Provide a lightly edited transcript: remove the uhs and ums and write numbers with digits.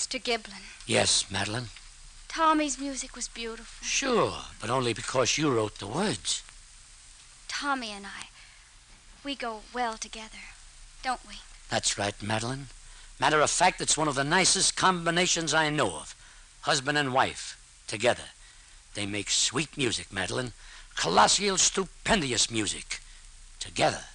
Mr. Giblin. Yes, Madeline? Tommy's music was beautiful. Sure, but only because you wrote the words. Tommy and I, we go well together, don't we? That's right, Madeline. Matter of fact, it's one of the nicest combinations I know of. Husband and wife, together. They make sweet music, Madeline. Colossal, stupendous music. Together.